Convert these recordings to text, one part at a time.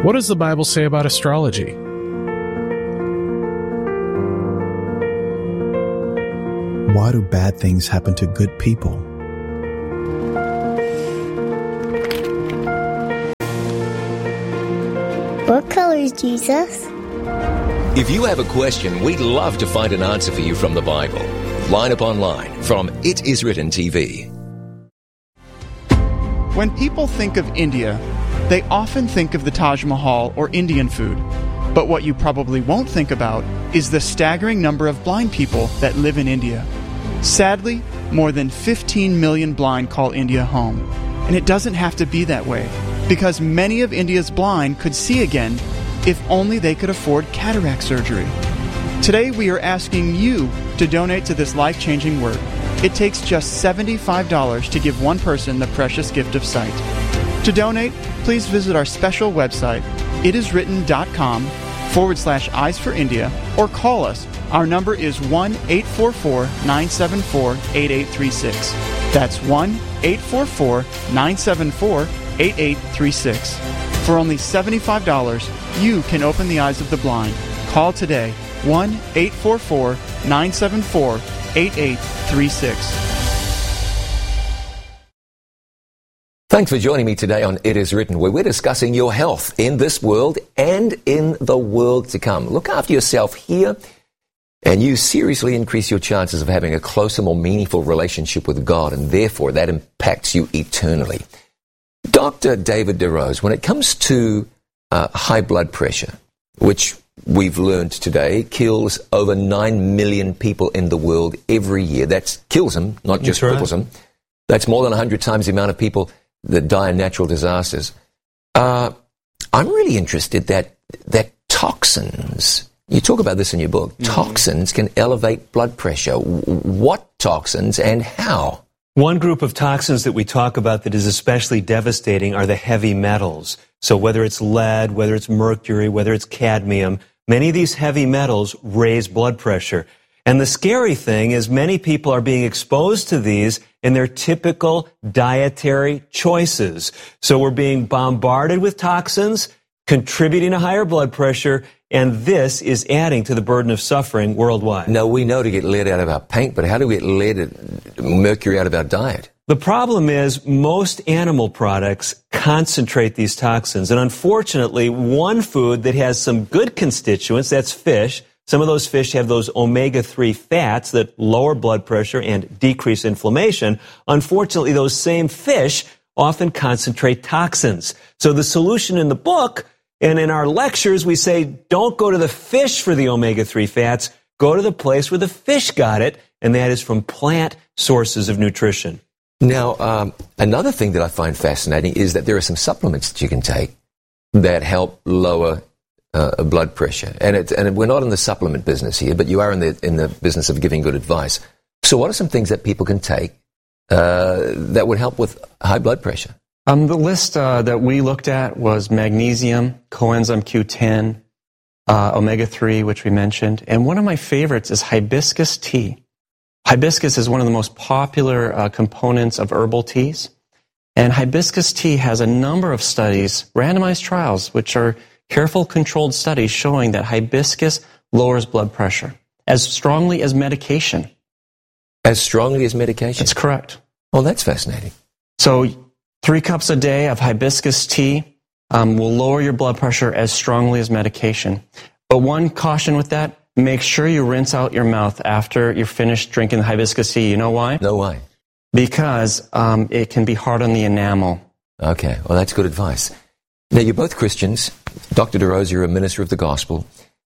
What does the Bible say about astrology? Why do bad things happen to good people? What color is Jesus? If you have a question, we'd love to find an answer for you from the Bible. Line Upon Line from It Is Written TV. When people think of India, they often think of the Taj Mahal or Indian food. But what you probably won't think about is the staggering number of blind people that live in India. Sadly, more than 15 million blind call India home. And it doesn't have to be that way, because many of India's blind could see again if only they could afford cataract surgery. Today we are asking you to donate to this life-changing work. It takes just $75 to give one person the precious gift of sight. To donate, please visit our special website, itiswritten.com/Eyes for India, or call us. Our number is 1-844-974-8836. That's 1-844-974-8836. For only $75, you can open the eyes of the blind. Call today, 1-844-974-8836. Thanks for joining me today on It Is Written, where we're discussing your health in this world and in the world to come. Look after yourself here, and you seriously increase your chances of having a closer, more meaningful relationship with God, and therefore that impacts you eternally. Dr. David DeRose, when it comes to high blood pressure, which we've learned today kills over 9 million people in the world every year. That kills them, not just cripples them. That's more than 100 times the amount of people that die in natural disasters. I'm really interested that toxins, you talk about this in your book, toxins can elevate blood pressure. What toxins and how? One group of toxins that we talk about that is especially devastating are the heavy metals. So whether it's lead, whether it's mercury, whether it's cadmium, many of these heavy metals raise blood pressure. And the scary thing is many people are being exposed to these in their typical dietary choices. So we're being bombarded with toxins, contributing to higher blood pressure, and this is adding to the burden of suffering worldwide. Now, we know to get lead out of our paint, but how do we get mercury out of our diet? The problem is most animal products concentrate these toxins. And unfortunately, one food that has some good constituents, that's fish. Some of those fish have those omega-3 fats that lower blood pressure and decrease inflammation. Unfortunately, those same fish often concentrate toxins. So the solution in the book and in our lectures, we say, don't go to the fish for the omega-3 fats. Go to the place where the fish got it, and that is from plant sources of nutrition. Now, another thing that I find fascinating is that there are some supplements that you can take that help lower blood pressure. And we're not in the supplement business here, but you are in the business of giving good advice. So what are some things that people can take that would help with high blood pressure? The list that we looked at was magnesium, coenzyme Q10, omega-3, which we mentioned. And one of my favorites is hibiscus tea. Hibiscus is one of the most popular components of herbal teas. And hibiscus tea has a number of studies, randomized trials, which are careful controlled studies showing that hibiscus lowers blood pressure as strongly as medication. As strongly as medication? That's correct. Oh, that's fascinating. So 3 cups a day of hibiscus tea will lower your blood pressure as strongly as medication. But one caution with that, make sure you rinse out your mouth after you're finished drinking the hibiscus tea. You know why? No, why? Because it can be hard on the enamel. Okay, well, that's good advice. Now, you're both Christians. Dr. DeRose, you're a minister of the gospel.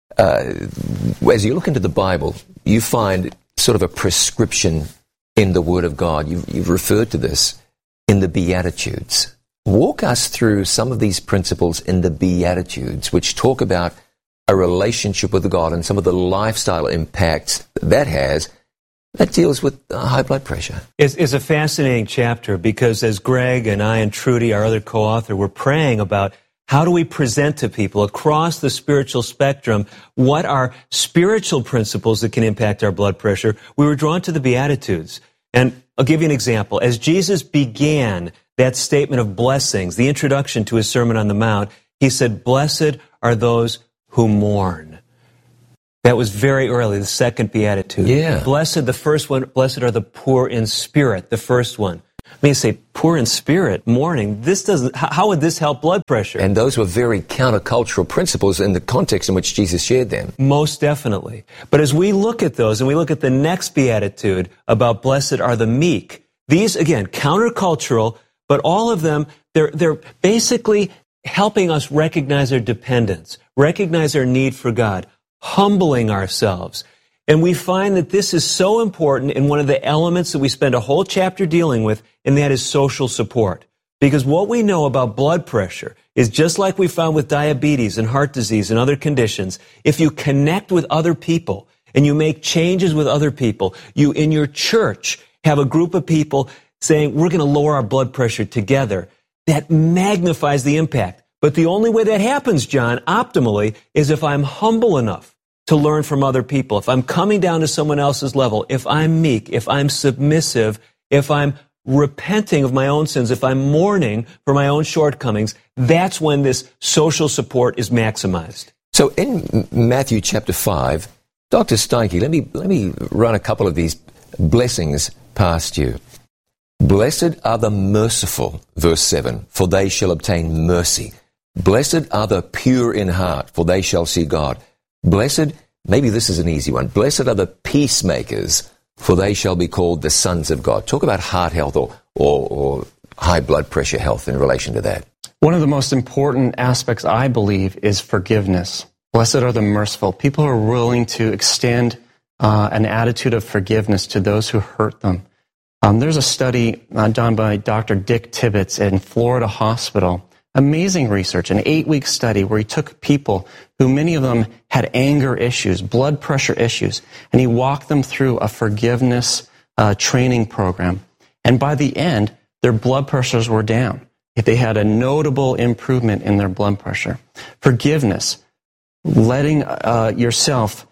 As you look into the Bible, you find sort of a prescription in the Word of God. You've referred to this in the Beatitudes. Walk us through some of these principles in the Beatitudes, which talk about a relationship with God and some of the lifestyle impacts that has that deals with high blood pressure. It's a fascinating chapter because as Greg and I and Trudy, our other co-author, were praying about how do we present to people across the spiritual spectrum what are spiritual principles that can impact our blood pressure, we were drawn to the Beatitudes. And I'll give you an example. As Jesus began that statement of blessings, the introduction to his Sermon on the Mount, He said, blessed are those who mourn. That was very early, the second beatitude. Yeah. Blessed, the first one, blessed are the poor in spirit, the first one. I mean, say, poor in spirit, mourning, how would this help blood pressure? And those were very countercultural principles in the context in which Jesus shared them. Most definitely. But as we look at those, and we look at the next beatitude about blessed are the meek, these, again, countercultural, but all of them, they're basically helping us recognize our dependence, recognize our need for God, humbling ourselves. And we find that this is so important in one of the elements that we spend a whole chapter dealing with, and that is social support. Because what we know about blood pressure is just like we found with diabetes and heart disease and other conditions, if you connect with other people and you make changes with other people, you in your church have a group of people saying, we're going to lower our blood pressure together, that magnifies the impact. But the only way that happens, John, optimally, is if I'm humble enough to learn from other people, if I'm coming down to someone else's level, if I'm meek, if I'm submissive, if I'm repenting of my own sins, if I'm mourning for my own shortcomings, that's when this social support is maximized. So in Matthew chapter 5, Dr. Steinke, let me run a couple of these blessings past you. Blessed are the merciful, verse 7, for they shall obtain mercy. Blessed are the pure in heart, for they shall see God. Blessed, maybe this is an easy one, blessed are the peacemakers, for they shall be called the sons of God. Talk about heart health or high blood pressure health in relation to that. One of the most important aspects, I believe, is forgiveness. Blessed are the merciful. People who are willing to extend an attitude of forgiveness to those who hurt them. There's a study done by Dr. Dick Tibbetts in Florida Hospital. Amazing research, an 8-week study where he took people who many of them had anger issues, blood pressure issues, and he walked them through a forgiveness training program. And by the end, their blood pressures were down. They had a notable improvement in their blood pressure. Forgiveness, letting yourself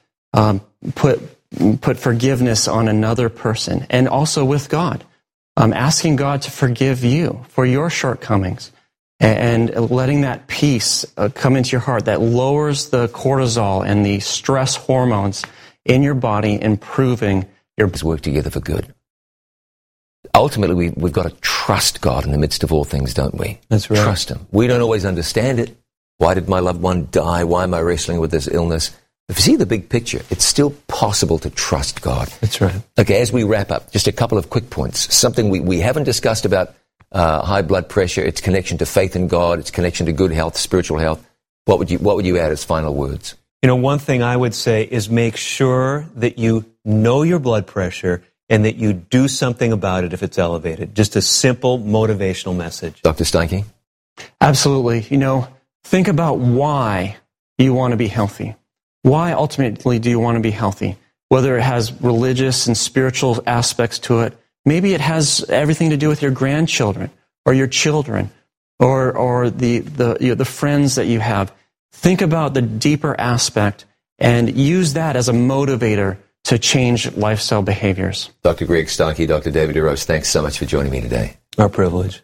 put forgiveness on another person, and also with God, asking God to forgive you for your shortcomings. And letting that peace come into your heart that lowers the cortisol and the stress hormones in your body, improving your... Work together for good. Ultimately, we've got to trust God in the midst of all things, don't we? That's right. Trust Him. We don't always understand it. Why did my loved one die? Why am I wrestling with this illness? If you see the big picture, it's still possible to trust God. That's right. Okay, as we wrap up, just a couple of quick points. Something we haven't discussed about high blood pressure, its connection to faith in God, its connection to good health, spiritual health. What would you add as final words? You know, one thing I would say is make sure that you know your blood pressure and that you do something about it if it's elevated. Just a simple motivational message. Dr. Steinke? Absolutely. You know, think about why you want to be healthy. Why ultimately do you want to be healthy? Whether it has religious and spiritual aspects to it, maybe it has everything to do with your grandchildren or your children or the friends that you have. Think about the deeper aspect and use that as a motivator to change lifestyle behaviors. Dr. Greg Starkey, Dr. David DeRose, thanks so much for joining me today. Our privilege.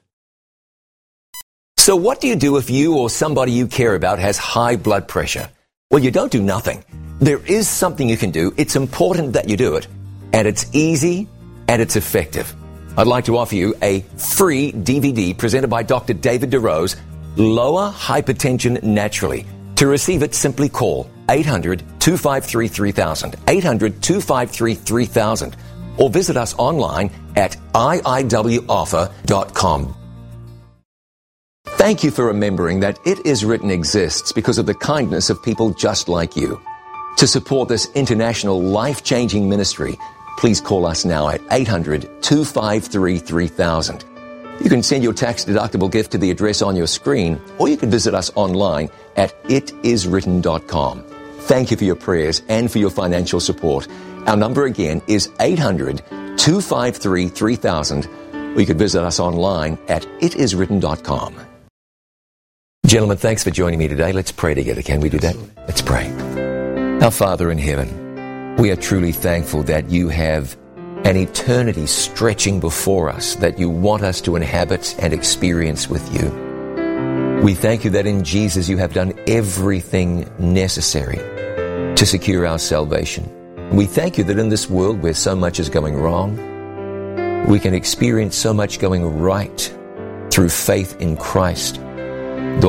So what do you do if you or somebody you care about has high blood pressure? Well, you don't do nothing. There is something you can do. It's important that you do it. And it's easy and it's effective. I'd like to offer you a free DVD presented by Dr. David DeRose, Lower Hypertension Naturally. To receive it, simply call 800-253-3000, 800-253-3000, or visit us online at iiwoffer.com. Thank you for remembering that It Is Written exists because of the kindness of people just like you. To support this international life-changing ministry, please call us now at 800-253-3000. You can send your tax-deductible gift to the address on your screen, or you can visit us online at itiswritten.com. Thank you for your prayers and for your financial support. Our number again is 800-253-3000, or you can visit us online at itiswritten.com. Gentlemen, thanks for joining me today. Let's pray together. Can we do that? Let's pray. Our Father in heaven, we are truly thankful that you have an eternity stretching before us, that you want us to inhabit and experience with you. We thank you that in Jesus you have done everything necessary to secure our salvation. We thank you that in this world where so much is going wrong, we can experience so much going right through faith in Christ.